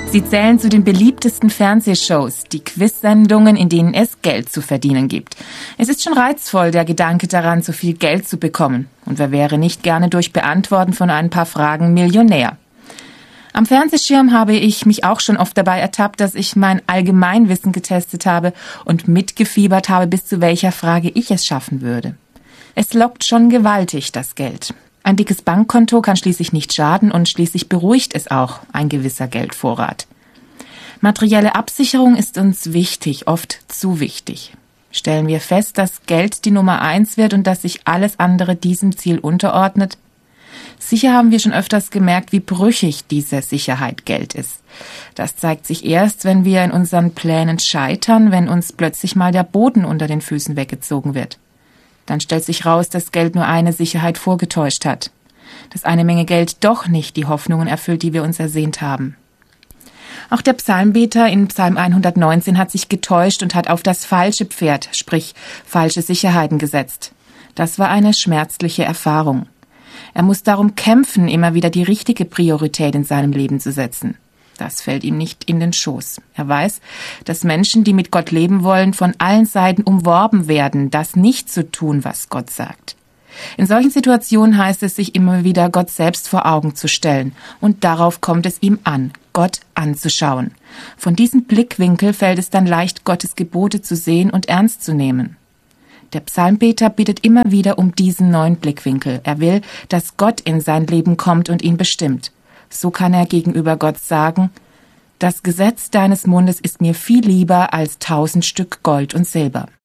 Sie zählen zu den beliebtesten Fernsehshows, die Quiz-Sendungen, in denen es Geld zu verdienen gibt. Es ist schon reizvoll, der Gedanke daran, so viel Geld zu bekommen. Und wer wäre nicht gerne durch Beantworten von ein paar Fragen Millionär? Am Fernsehschirm habe ich mich auch schon oft dabei ertappt, dass ich mein Allgemeinwissen getestet habe und mitgefiebert habe, bis zu welcher Frage ich es schaffen würde. Es lockt schon gewaltig, das Geld. Ein dickes Bankkonto kann schließlich nicht schaden und schließlich beruhigt es auch ein gewisser Geldvorrat. Materielle Absicherung ist uns wichtig, oft zu wichtig. Stellen wir fest, dass Geld die Nummer 1 wird und dass sich alles andere diesem Ziel unterordnet? Sicher haben wir schon öfters gemerkt, wie brüchig diese Sicherheit Geld ist. Das zeigt sich erst, wenn wir in unseren Plänen scheitern, wenn uns plötzlich mal der Boden unter den Füßen weggezogen wird. Dann stellt sich raus, dass Geld nur eine Sicherheit vorgetäuscht hat. Dass eine Menge Geld doch nicht die Hoffnungen erfüllt, die wir uns ersehnt haben. Auch der Psalmbeter in Psalm 119 hat sich getäuscht und hat auf das falsche Pferd, sprich falsche Sicherheiten gesetzt. Das war eine schmerzliche Erfahrung. Er muss darum kämpfen, immer wieder die richtige Priorität in seinem Leben zu setzen. Das fällt ihm nicht in den Schoß. Er weiß, dass Menschen, die mit Gott leben wollen, von allen Seiten umworben werden, das nicht zu tun, was Gott sagt. In solchen Situationen heißt es, sich immer wieder Gott selbst vor Augen zu stellen. Und darauf kommt es ihm an, Gott anzuschauen. Von diesem Blickwinkel fällt es dann leicht, Gottes Gebote zu sehen und ernst zu nehmen. Der Psalmbeter bittet immer wieder um diesen neuen Blickwinkel. Er will, dass Gott in sein Leben kommt und ihn bestimmt. So kann er gegenüber Gott sagen: Das Gesetz deines Mundes ist mir viel lieber als 1000 Stück Gold und Silber.